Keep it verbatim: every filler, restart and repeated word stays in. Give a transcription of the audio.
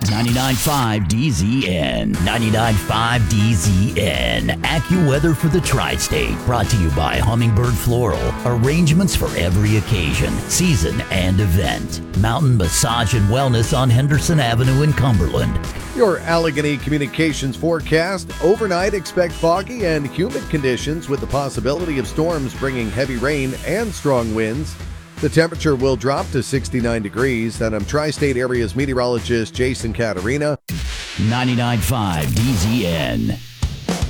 ninety-nine point five D Z N. ninety-nine point five D Z N. AccuWeather for the Tri-State. Brought to you by Hummingbird Floral. Arrangements for every occasion, season, and event. Mountain Massage and Wellness on Henderson Avenue in Cumberland. Your Allegheny Communications forecast. Overnight, expect foggy and humid conditions with the possibility of storms bringing heavy rain and strong winds. The temperature will drop to sixty-nine degrees, and I'm Tri-State Area's meteorologist Jason Caterina. ninety-nine point five D Z N.